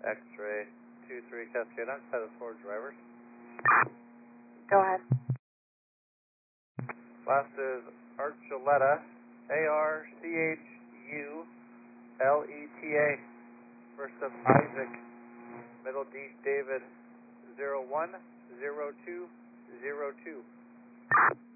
X-ray 23 Cascade, I'm set as 4 drivers. Go ahead. Last is Archuleta, ARCHULETA. First of Isaac, middle D David 010202.